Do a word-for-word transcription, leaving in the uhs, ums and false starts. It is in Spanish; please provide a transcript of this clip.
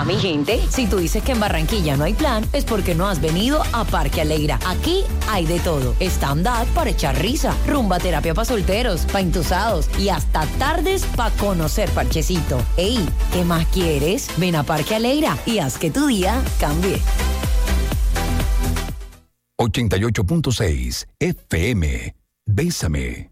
Ya, mi gente, si tú dices que en Barranquilla no hay plan, es porque no has venido a Parque Alegra. Aquí hay de todo. Stand-up para echar risa, rumba terapia para solteros, para entusados y hasta tardes para conocer parchecito. Ey, ¿qué más quieres? Ven a Parque Alegra y haz que tu día cambie. ochenta y ocho punto seis F M. Bésame.